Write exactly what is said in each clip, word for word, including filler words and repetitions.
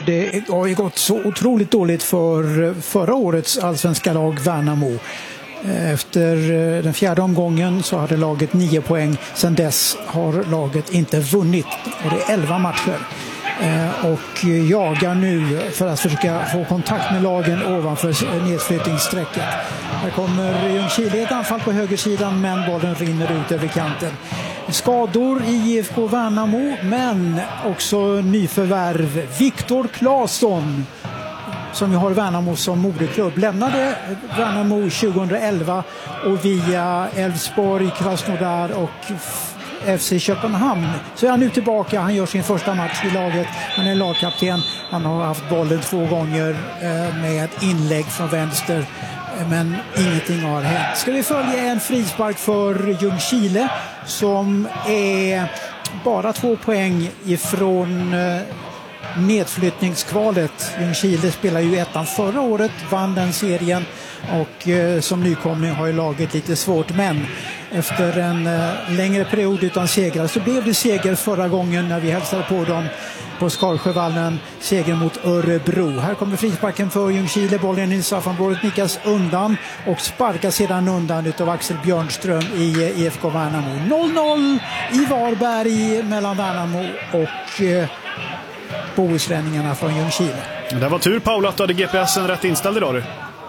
det har ju gått så otroligt dåligt för förra årets allsvenska lag Värnamo. Efter den fjärde omgången så hade laget nio poäng. Sedan dess har laget inte vunnit. Och det är elva matcher. Och jagar nu för att försöka få kontakt med lagen ovanför nedflyttningssträcket. Här kommer Ljungskile ett anfall på högersidan, men bollen rinner ut över kanten. Skador i I F K Värnamo, men också nyförvärv. Viktor Claesson, som ju har Värnamo som moderklubb, lämnade Värnamo tjugoelva och via Elfsborg, Krasnodar och F C Köpenhamn så är han nu tillbaka. Han gör sin första match i laget. Han är lagkapten. Han har haft bollen två gånger med ett inlägg från vänster, men ingenting har hänt. Ska vi följa en frispark för Ljungskile som är bara två poäng ifrån nedflyttningskvalet. Ljungskile spelar ju ettan förra året, vann den serien, och eh, som nykomling har ju laget lite svårt, men efter en eh, längre period utan segrar så blev det seger förra gången när vi hälsade på dem på Skarsjövallen, seger mot Örebro. Här kommer frisparken för Ljungskile, bollen i straffområdet nickas undan och sparkas sedan undan utav Axel Björnström i eh, I F K Värnamo. noll noll i Varberg mellan Värnamo och eh, bohuslänningarna från Ljungskile. Det var tur, Paula, att du hade G P S'en rätt inställd idag. Du.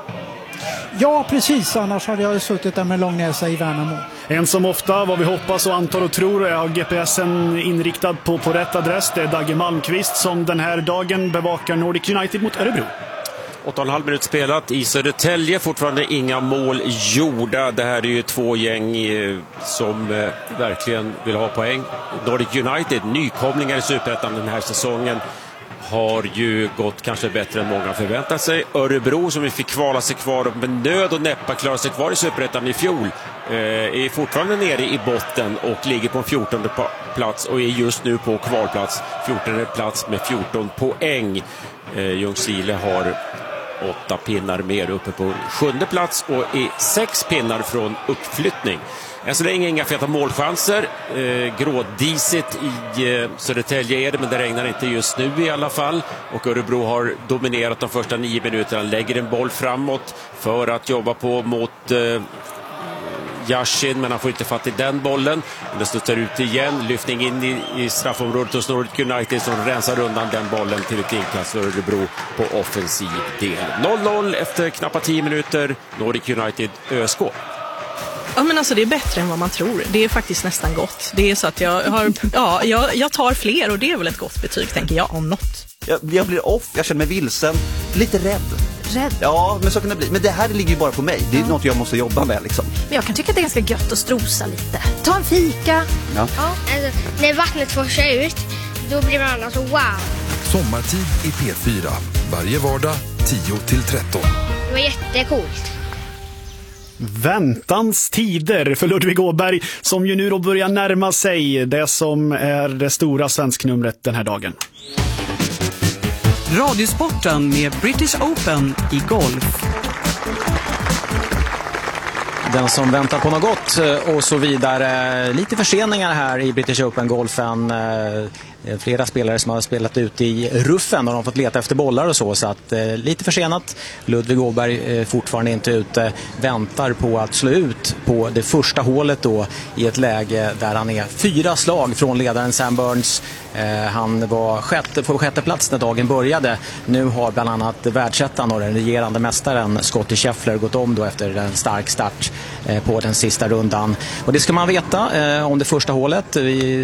Ja, precis. Annars hade jag suttit där med långnäsa i Värnamo. En som ofta, vad vi hoppas och antar och tror, är G P S'en inriktad på, på rätt adress. Det är Dagge Malmqvist som den här dagen bevakar Nordic United mot Örebro. åtta och en halv minut spelat i Södertälje, fortfarande inga mål gjorda. Det här är ju två gäng som eh, verkligen vill ha poäng. Nordic United, nykomlingar i Superettan den här säsongen, har ju gått kanske bättre än många förväntat sig. Örebro, som vi fick kvala sig kvar och med nöd och näppa klara sig kvar i Superettan i fjol, eh, är fortfarande nere i botten och ligger på en fjortonde plats och är just nu på kvalplats, fjortonde plats med fjorton poäng. Eh, Ljungskile har åtta pinnar mer, uppe på sjunde plats och i sex pinnar från uppflyttning. Än så länge inga feta målchanser. Eh, grådisigt i eh, Södertälje är det, men det regnar inte just nu i alla fall. Och Örebro har dominerat de första nio minuterna. Lägger en boll framåt för att jobba på mot eh, Yashin, men han får inte fatt i den bollen. Den studsar ut igen, lyftning in i, i straffområdet hos Nordic United som rensar undan den bollen till ett inkast för Örebro på offensiv del. noll noll efter knappt tio minuter, Nordic United ÖSK. Ja, men alltså det är bättre än vad man tror. Det är faktiskt nästan gott. Det är så att jag har, ja, jag, jag tar fler och det är väl ett gott betyg, tänker jag, om något. Jag, jag blir off, jag känner mig vilsen, lite rädd. Rädd? Ja, men så kan det bli. Men det här ligger ju bara på mig. Det är mm. något jag måste jobba med liksom. Men jag kan tycka att det är ganska gött att strosa lite. Ta en fika. Ja. Ja. Alltså, när vattnet forsar ut, då blir man alltså wow. Sommartid i P fyra. Varje vardag tio till tretton. Det var jättecoolt. Väntans tider för Ludvig Åberg, som ju nu då börjar närma sig det som är det stora svensknumret den här dagen. Radiosporten med British Open i golf. Den som väntar på något gott och så vidare. Lite förseningar här i British Open-golfen. Flera spelare som har spelat ut i ruffen och de har fått leta efter bollar och så. Så att eh, lite försenat. Ludvig Åberg eh, fortfarande inte ute. Väntar på att slå ut på det första hålet då i ett läge där han är fyra slag från ledaren Sam Burns. Eh, han var sjätte, på sjätte plats när dagen började. Nu har bland annat världsettan och den regerande mästaren Scottie Scheffler gått om då efter en stark start eh, på den sista rundan. Och det ska man veta eh, om det första hålet. Vi